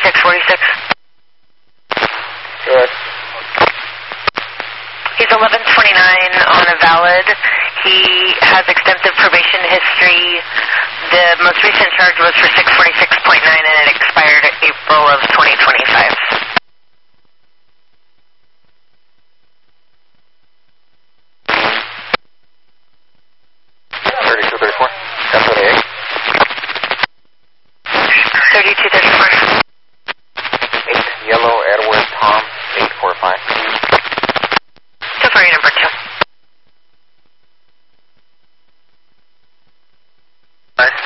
646. Good. He's 1129 on a valid. He has extensive probation history. The most recent charge was for 646.9 and it expired April of 2025. 3234. 1028. 3234. 8 Yellow Edward Tom 845. Safari number 2. Nice.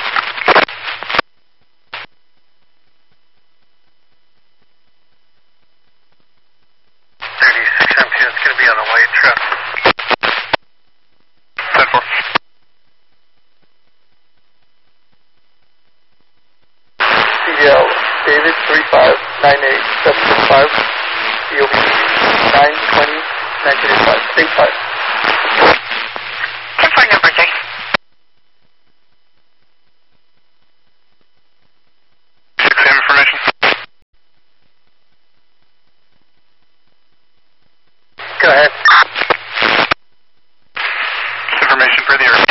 36 MP, it's going to be on a white truck. 10-4. CDL David 3598765. COP 920 1985. 85. Safari number 3. Information. Go ahead. Information for the earth.